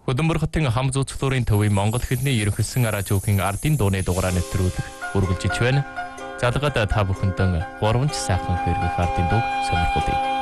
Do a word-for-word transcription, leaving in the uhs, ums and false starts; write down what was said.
Хөдөлмөр хотын хам зүүцлүүрийн төвийн Монгол хэлний ерөнхийлсөн радиогийн ардын дууны дугаараа нэвтрүүлэг үргэлжиж байна. Залгаад та бүхэндээ гуравч сайхан хэрэглэх ардын дуу сонирхолтой.